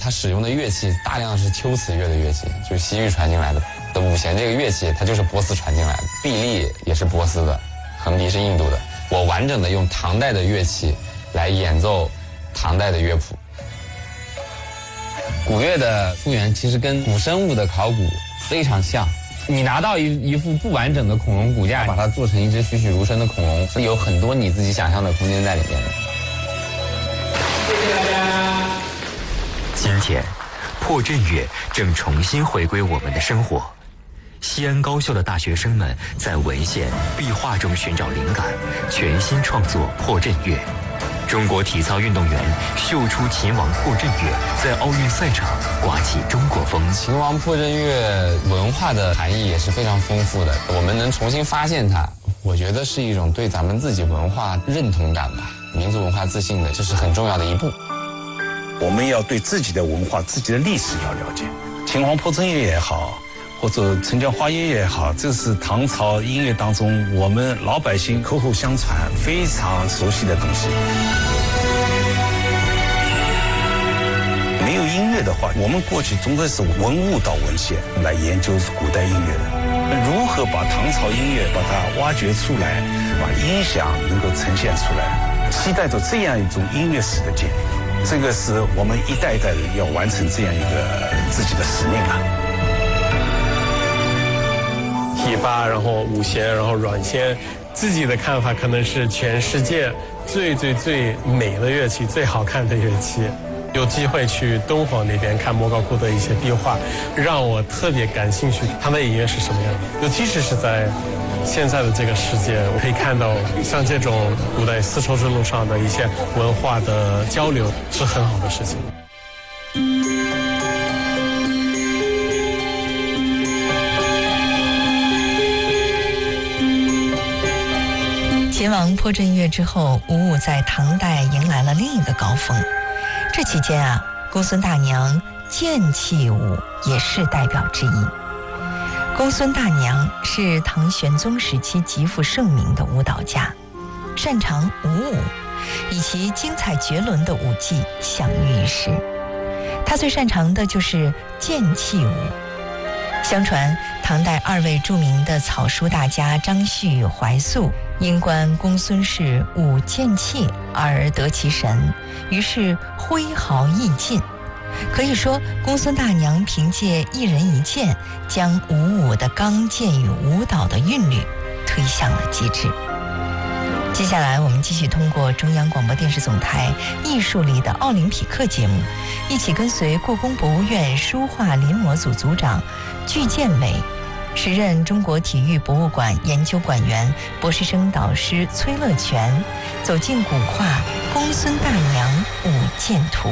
它使用的乐器大量是秋瓷乐的乐器，就是西域传进来的。五弦这个乐器它就是波斯传进来的，臂力也是波斯的，横笛是印度的。我完整的用唐代的乐器来演奏唐代的乐谱。古乐的复原其实跟古生物的考古非常像。你拿到一副不完整的恐龙骨架，把它做成一只栩栩如生的恐龙，是有很多你自己想象的空间在里面的。 谢谢大家。 今天，破阵乐正重新回归我们的生活。西安高校的大学生们在文献、壁画中寻找灵感，全新创作破阵乐。中国体操运动员秀出秦王破阵乐，在奥运赛场刮起中国风。 秦王破阵乐文化的含义也是非常丰富的，我们能重新发现它，我觉得是一种对咱们自己文化认同感吧，民族文化自信的，这是很重要的一步。 我们要对自己的文化、自己的历史要了解。秦王破阵乐也好，或者陈江花叶也好，这是唐朝音乐当中我们老百姓口口相传、非常熟悉的东西。没有音乐的话，我们过去总归是文物到文献来研究古代音乐的。如何把唐朝音乐把它挖掘出来，把音响能够呈现出来，期待着这样一种音乐史的建立。这个是我们一代一代人要完成这样一个自己的使命啊。 琵琶，然后五弦，然后软弦，自己的看法可能是全世界最美的乐器，最好看的乐器。有机会去敦煌那边看莫高窟的一些壁画，让我特别感兴趣，他们的音乐是什么样的。尤其是在现在的这个世界，我可以看到像这种古代丝绸之路上的一些文化的交流是很好的事情。 秦王破阵乐之后，武舞在唐代迎来了另一个高峰。这期间啊，公孙大娘剑气舞也是代表之一。公孙大娘是唐玄宗时期极负盛名的舞蹈家，擅长武舞，以其精彩绝伦的舞技享誉一时。她最擅长的就是剑气舞。相传唐代2位著名的草书大家张旭、怀素因观公孙氏舞剑气而得其神，于是挥毫易尽。可以说，公孙大娘凭借一人一剑，将武舞的刚健与舞蹈的韵律推向了极致。接下来我们继续通过中央广播电视总台艺术里的奥林匹克节目，一起跟随故宫博物院书画临摹组组长具建伟，时任中国体育博物馆研究馆员、博士生导师崔乐全，走进古画《公孙大娘舞剑图》。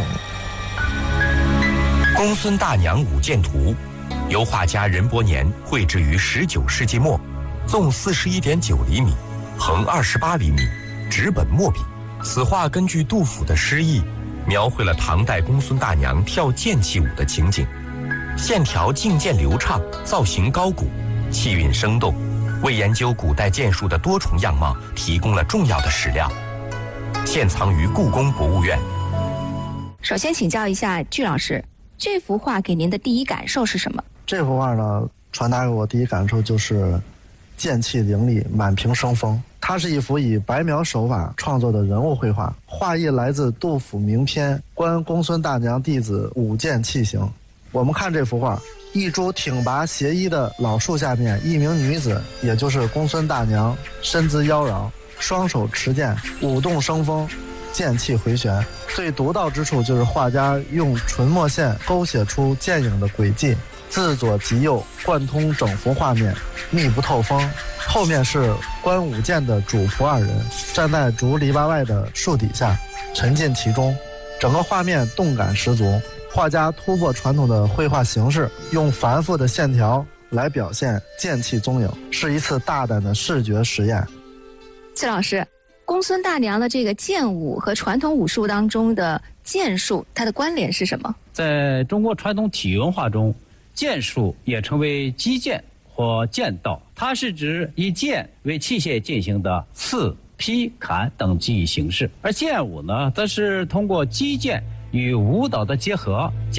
《公孙大娘舞剑图》由画家任伯年绘制于19世纪末，纵41.9厘米，横28厘米，直本墨笔。此画根据杜甫的诗意，描绘了唐代公孙大娘跳剑气舞的情景，线条劲健流畅，造型高古，气韵生动，为研究古代剑术的多重样貌提供了重要的史料。现藏于故宫博物院。 首先请教一下具老师，这幅画给您的第一感受是什么？ 这幅画呢，传达给我第一感受就是剑气凌厉，满屏生风。它是一幅以白描手法创作的人物绘画，画意来自杜甫名篇《观公孙大娘弟子舞剑器行》。我们看这幅画，一株挺拔斜依的老树下面，一名女子，也就是公孙大娘，身姿妖娆，双手持剑，舞动生风，剑气回旋。最独到之处就是画家用纯墨线勾写出剑影的轨迹，自左及右贯通整幅画面，密不透风。后面是观舞剑的主仆2人站在竹篱笆外的树底下，沉浸其中，整个画面动感十足。画家突破传统的绘画形式，用繁复的线条来表现剑气踪影，是一次大胆的视觉实验。 崔老师，公孙大娘的这个剑舞和传统武术当中的剑术，它的关联是什么？ 在中国传统体育文化中，剑术也称为击剑或剑道，它是指以剑为器械进行的刺、劈、砍等技艺形式。而剑舞呢，则是通过击剑与舞蹈的结合，